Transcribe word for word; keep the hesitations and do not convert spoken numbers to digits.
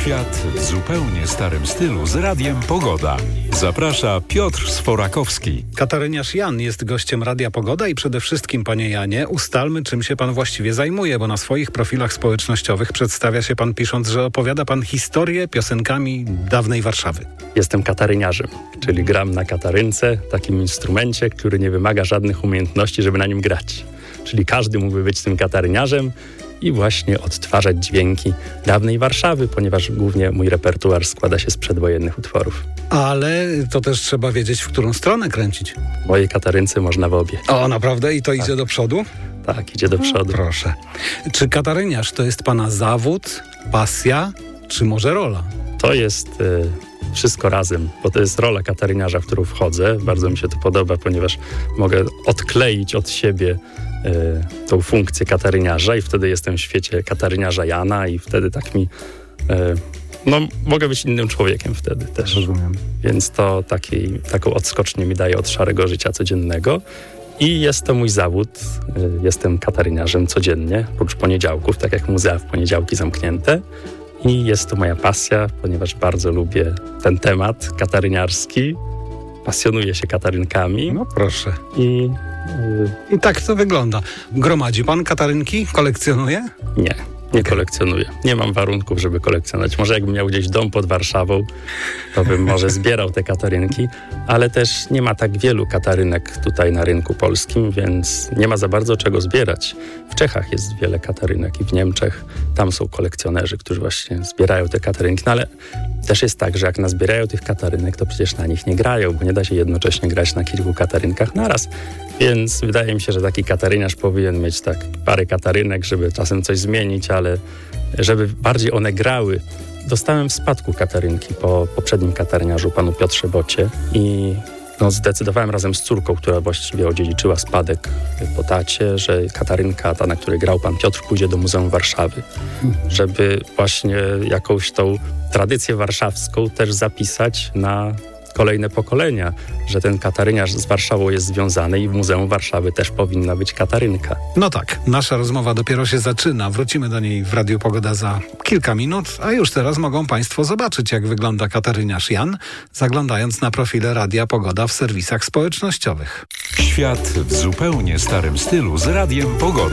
Świat w zupełnie starym stylu z Radiem Pogoda. Zaprasza Piotr Sforakowski. Kataryniarz Jan jest gościem Radia Pogoda i przede wszystkim, panie Janie, ustalmy, czym się pan właściwie zajmuje, bo na swoich profilach społecznościowych przedstawia się pan pisząc, że opowiada pan historię piosenkami dawnej Warszawy. Jestem kataryniarzem, czyli gram na katarynce, takim instrumencie, który nie wymaga żadnych umiejętności, żeby na nim grać. Czyli każdy mógłby być tym kataryniarzem i właśnie odtwarzać dźwięki dawnej Warszawy, ponieważ głównie mój repertuar składa się z przedwojennych utworów. Ale to też trzeba wiedzieć, w którą stronę kręcić. W mojej katarynce można w obie. O, naprawdę? I to tak. idzie do przodu? Tak, idzie do przodu. No, proszę. Czy kataryniarz to jest pana zawód, pasja, czy może rola? To jest y, wszystko razem, bo to jest rola kataryniarza, w którą wchodzę. Bardzo mi się to podoba, ponieważ mogę odkleić od siebie y, tą funkcję kataryniarza i wtedy jestem w świecie kataryniarza Jana i wtedy tak mi... Y, no, mogę być innym człowiekiem wtedy też. Rozumiem. Więc to taki, taką odskocznię mi daje od szarego życia codziennego. I jest to mój zawód. Jestem kataryniarzem codziennie, oprócz poniedziałków, tak jak muzea w poniedziałki zamknięte. I jest to moja pasja, ponieważ bardzo lubię ten temat kataryniarski. Pasjonuję się katarynkami. No proszę. I, I tak to wygląda. Gromadzi pan katarynki? Kolekcjonuje? Nie. Nie kolekcjonuję. Nie mam warunków, żeby kolekcjonować. Może jakbym miał gdzieś dom pod Warszawą, to bym może zbierał te katarynki, ale też nie ma tak wielu katarynek tutaj na rynku polskim, więc nie ma za bardzo czego zbierać. W Czechach jest wiele katarynek i w Niemczech. Tam są kolekcjonerzy, którzy właśnie zbierają te katarynki. No ale też jest tak, że jak nazbierają tych katarynek, to przecież na nich nie grają, bo nie da się jednocześnie grać na kilku katarynkach naraz. Więc wydaje mi się, że taki kataryniarz powinien mieć tak parę katarynek, żeby czasem coś zmienić, ale żeby bardziej one grały. Dostałem w spadku katarynki po poprzednim kataryniarzu, panu Piotrze Bocie, i no, zdecydowałem razem z córką, która właściwie odziedziczyła spadek po tacie, że katarynka, ta, na której grał pan Piotr, pójdzie do Muzeum Warszawy, żeby właśnie jakąś tą tradycję warszawską też zapisać na kolejne pokolenia, że ten kataryniarz z Warszawą jest związany i w Muzeum Warszawy też powinna być katarynka. No tak, nasza rozmowa dopiero się zaczyna. Wrócimy do niej w Radiu Pogoda za kilka minut, a już teraz mogą państwo zobaczyć, jak wygląda kataryniarz Jan, zaglądając na profile Radia Pogoda w serwisach społecznościowych. Świat w zupełnie starym stylu z Radiem Pogoda.